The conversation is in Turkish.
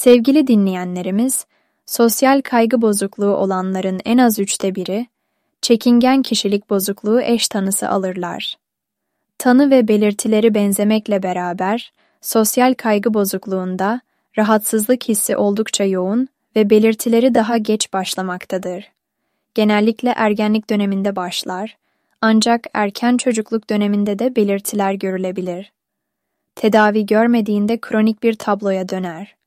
Sevgili dinleyenlerimiz, sosyal kaygı bozukluğu olanların en az 1/3'ü, çekingen kişilik bozukluğu eş tanısı alırlar. Tanı ve belirtileri benzemekle beraber, sosyal kaygı bozukluğunda rahatsızlık hissi oldukça yoğun ve belirtileri daha geç başlamaktadır. Genellikle ergenlik döneminde başlar, ancak erken çocukluk döneminde de belirtiler görülebilir. Tedavi görmediğinde kronik bir tabloya döner.